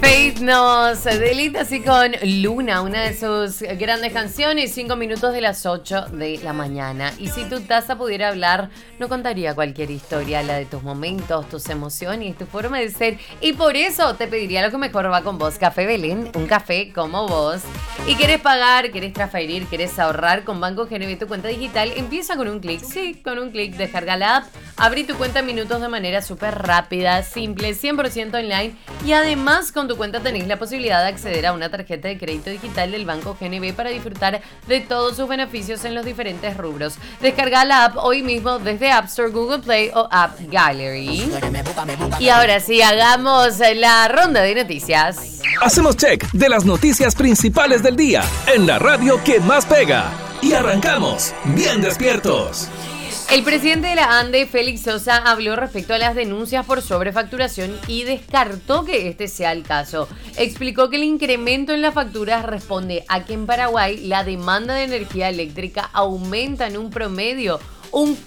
Faith nos deleita así con Luna, una de sus grandes canciones, 5 minutos de las 8 de la mañana. Y si tu taza pudiera hablar, no contaría cualquier historia, la de tus momentos, tus emociones, tu forma de ser. Y por eso te pediría lo que mejor va con vos, Café Belén, un café como vos. Y querés pagar, querés transferir, querés ahorrar con Banco GNB tu cuenta digital, empieza con un clic. Sí, con un clic, descarga la app, abrí tu cuenta en minutos de manera súper rápida, simple, 100% online. Y además con tu cuenta tenés la posibilidad de acceder a una tarjeta de crédito digital del Banco GNB para disfrutar de todos sus beneficios en los diferentes rubros. Descarga la app hoy mismo desde App Store, Google Play o App Gallery. Y ahora sí, hagamos la ronda de noticias. Hacemos check de las noticias principales del día en la radio que más pega. Y arrancamos bien despiertos. El presidente de la ANDE, Félix Sosa, habló respecto a las denuncias por sobrefacturación y descartó que este sea el caso. Explicó que el incremento en las facturas responde a que en Paraguay la demanda de energía eléctrica aumenta en un promedio un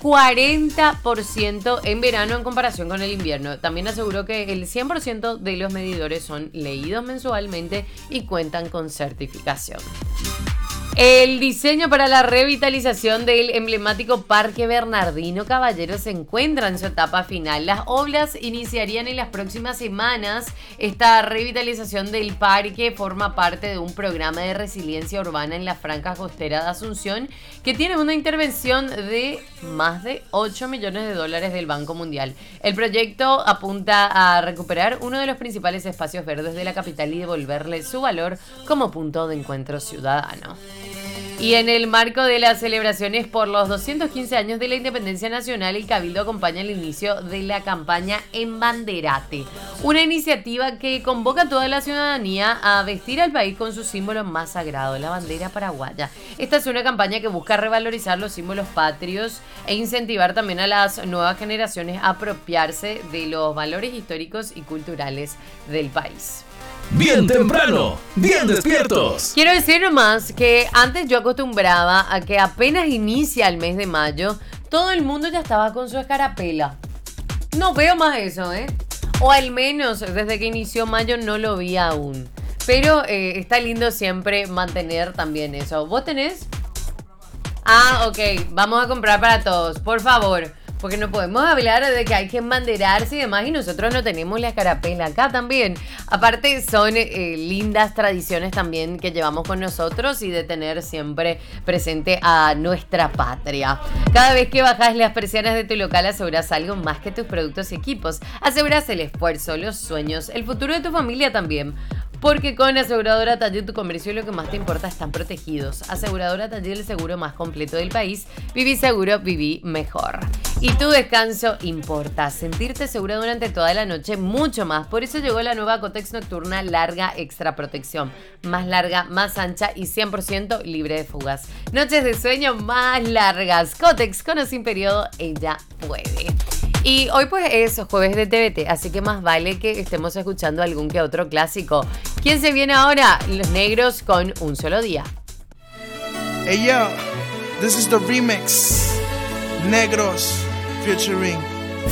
40% en verano en comparación con el invierno. También aseguró que el 100% de los medidores son leídos mensualmente y cuentan con certificación. El diseño para la revitalización del emblemático Parque Bernardino Caballero se encuentra en su etapa final. Las obras iniciarían en las próximas semanas. Esta revitalización del parque forma parte de un programa de resiliencia urbana en la franja costera de Asunción que tiene una intervención de más de 8 millones de dólares del Banco Mundial. El proyecto apunta a recuperar uno de los principales espacios verdes de la capital y devolverle su valor como punto de encuentro ciudadano. Y en el marco de las celebraciones por los 215 años de la Independencia Nacional, el Cabildo acompaña el inicio de la campaña Embanderate, una iniciativa que convoca a toda la ciudadanía a vestir al país con su símbolo más sagrado, la bandera paraguaya. Esta es una campaña que busca revalorizar los símbolos patrios e incentivar también a las nuevas generaciones a apropiarse de los valores históricos y culturales del país. Bien temprano, bien despiertos. Quiero decir nomás que antes yo acostumbraba a que apenas inicia el mes de mayo, todo el mundo ya estaba con su escarapela. No veo más eso, ¿eh? O al menos desde que inició mayo no lo vi aún. Pero está lindo siempre mantener también eso. ¿Vos tenés? Ah, ok. Vamos a comprar para todos, por favor. Porque no podemos hablar de que hay que embanderarse y demás y nosotros no tenemos la escarapela acá también. Aparte son lindas tradiciones también que llevamos con nosotros y de tener siempre presente a nuestra patria. Cada vez que bajas las persianas de tu local aseguras algo más que tus productos y equipos. Aseguras el esfuerzo, los sueños, el futuro de tu familia también. Porque con Aseguradora Taller tu comercio lo que más te importa están protegidos. Aseguradora Taller, el seguro más completo del país. Viví seguro, viví mejor. Y tu descanso importa. Sentirte segura durante toda la noche, mucho más. Por eso llegó la nueva Cotex Nocturna Larga Extra Protección. Más larga, más ancha y 100% libre de fugas. Noches de sueño más largas. Cotex con o sin periodo, ella puede. Y hoy pues es jueves de TVT, así que más vale que estemos escuchando algún que otro clásico. ¿Quién se viene ahora? Los Negros con Un Solo Día. Hey yo, this is the remix. Negros featuring